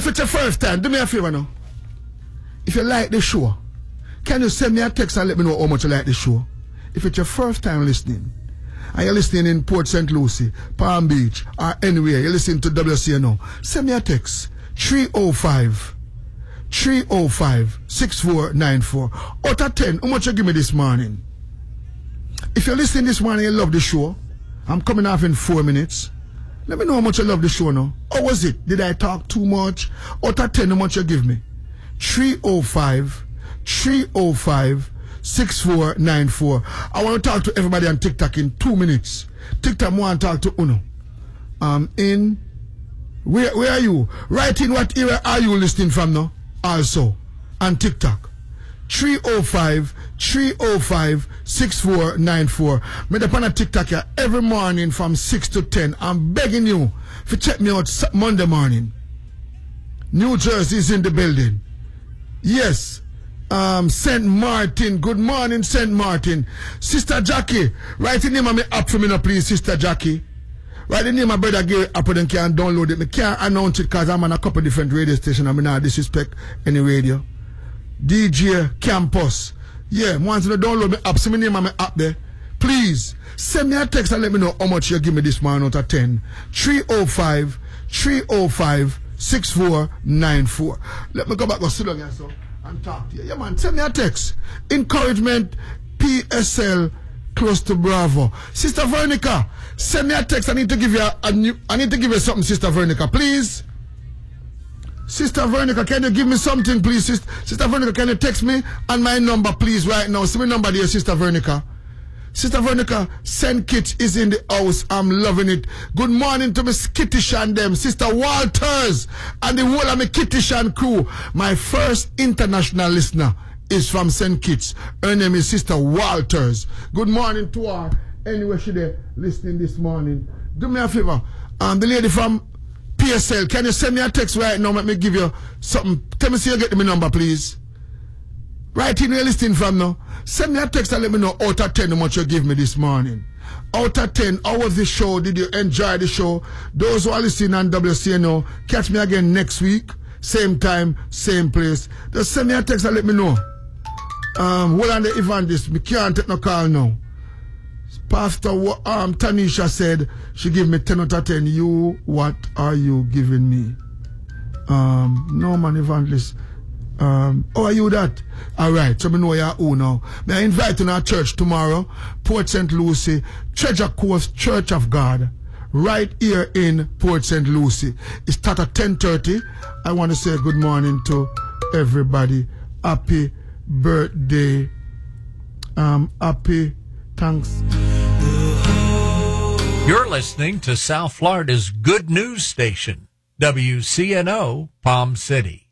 If it's your first time, do me a favor now. If you like the show, can you send me a text and let me know how much you like the show? If it's your first time listening, and you're listening in Port St. Lucie, Palm Beach, or anywhere, you're listening to WCNO, send me a text. 305-6494. Out of 10, how much you give me this morning? If you're listening this morning and you love the show, I'm coming off in 4 minutes. Let me know how much you love the show now. How was it? Did I talk too much? Out of 10, how much you give me? 305-6494. I want to talk to everybody on TikTok in 2 minutes. TikTok, I want to talk to Uno. Where are you? Write in what area are you listening from now? Also, on TikTok. 305-6494. Me upon a TikTok here every morning from 6 to 10. I'm begging you to check me out Monday morning. New Jersey is in the building. Yes. St. Martin. Good morning, St. Martin. Sister Jackie, write the name of me app for me now, please, Sister Jackie. Write the name of Brother Gary app and can download it. I can't announce it because I'm on a couple different radio stations. I mean, not disrespect any radio. DJ Campus. Yeah, once you download my app, send me name of my app there. Please, send me a text and let me know how much you give me this morning out of 10. 305-6494. Let me go back to sit down here, so, and talk to you. Yeah, man, send me a text. Encouragement, PSL, close to Bravo. Sister Veronica, send me a text. I need to give you something, Sister Veronica, please. Sister Veronica, can you give me something, please? Sister Veronica, can you text me on my number, please, right now? Send me number there, Sister Veronica. Sister Veronica, St. Kitts is in the house. I'm loving it. Good morning to Miss Kittish and them. Sister Walters and the whole of my Kittish and crew. My first international listener is from St. Kitts. Her name is Sister Walters. Good morning to her. Anyway, she there listening this morning. Do me a favor. The lady from PSL, can you send me a text right now? Let me give you something. Tell me, see you get me number, please. Right in where listening from now. Send me a text and let me know out of 10 how much you give me this morning. Out of 10, how was the show? Did you enjoy the show? Those who are listening on WCNO, catch me again next week. Same time, same place. Just send me a text and let me know. Hold on the evangelist. Me can't take no call now. Pastor Tanisha said she give me 10 out of 10. You, what are you giving me? No man, evangelist. Are you that? Alright, so me know you're who now. May I invite you to our church tomorrow, Port St. Lucie, Treasure Coast Church of God, right here in Port St. Lucie. It starts at 10:30. I want to say good morning to everybody. Happy birthday. Happy thanks. You're listening to South Florida's good news station, WCNO Palm City.